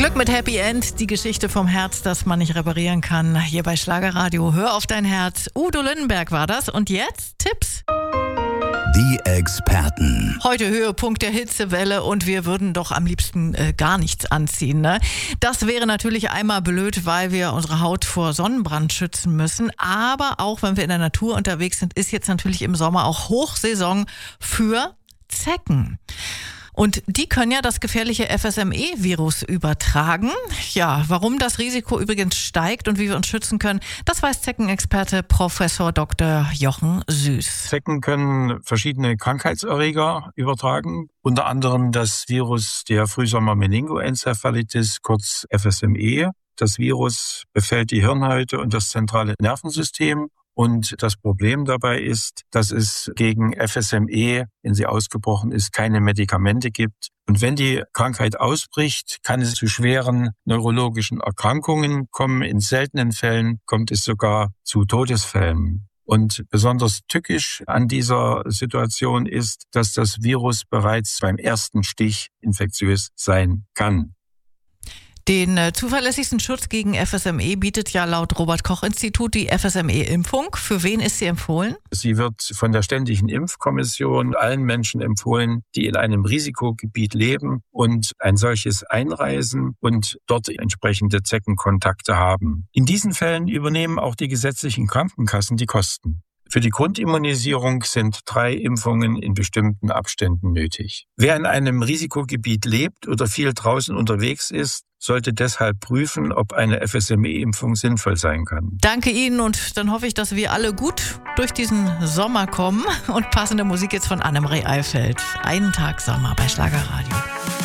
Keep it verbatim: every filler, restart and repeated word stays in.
Glück mit Happy End, die Geschichte vom Herz, das man nicht reparieren kann. Hier bei Schlagerradio, hör auf dein Herz. Udo Lindenberg war das. Und jetzt Tipps. Die Experten. Heute Höhepunkt der Hitzewelle und wir würden doch am liebsten äh, gar nichts anziehen, ne? Das wäre natürlich einmal blöd, weil wir unsere Haut vor Sonnenbrand schützen müssen. Aber auch wenn wir in der Natur unterwegs sind, ist jetzt natürlich im Sommer auch Hochsaison für Zecken. Und die können ja das gefährliche F S M E-Virus übertragen. Ja, warum das Risiko übrigens steigt und wie wir uns schützen können, das weiß Zeckenexperte Professor Doktor Jochen Süß. Zecken können verschiedene Krankheitserreger übertragen, unter anderem das Virus der Frühsommer-Meningoenzephalitis, kurz F S M E. Das Virus befällt die Hirnhäute und das zentrale Nervensystem. Und das Problem dabei ist, dass es gegen F S M E, wenn sie ausgebrochen ist, keine Medikamente gibt. Und wenn die Krankheit ausbricht, kann es zu schweren neurologischen Erkrankungen kommen. In seltenen Fällen kommt es sogar zu Todesfällen. Und besonders tückisch an dieser Situation ist, dass das Virus bereits beim ersten Stich infektiös sein kann. Den äh, zuverlässigsten Schutz gegen F S M E bietet ja laut Robert-Koch-Institut die F S M E-Impfung. Für wen ist sie empfohlen? Sie wird von der Ständigen Impfkommission allen Menschen empfohlen, die in einem Risikogebiet leben und ein solches einreisen und dort entsprechende Zeckenkontakte haben. In diesen Fällen übernehmen auch die gesetzlichen Krankenkassen die Kosten. Für die Grundimmunisierung sind drei Impfungen in bestimmten Abständen nötig. Wer in einem Risikogebiet lebt oder viel draußen unterwegs ist, sollte deshalb prüfen, ob eine F S M E-Impfung sinnvoll sein kann. Danke Ihnen und dann hoffe ich, dass wir alle gut durch diesen Sommer kommen. Und passende Musik jetzt von Annemarie Eifeld. Einen Tag Sommer bei Schlagerradio.